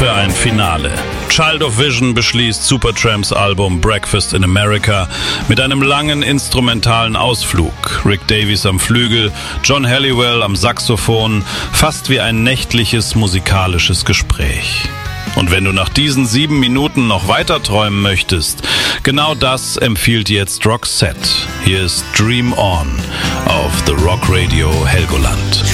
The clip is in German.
für ein Finale. Child of Vision beschließt Supertramps Album Breakfast in America mit einem langen instrumentalen Ausflug. Rick Davies am Flügel, John Halliwell am Saxophon, fast wie ein nächtliches musikalisches Gespräch. Und wenn du nach diesen 7 Minuten noch weiter träumen möchtest, genau das empfiehlt jetzt Roxette. Hier ist Dream On auf The Rock Radio Helgoland.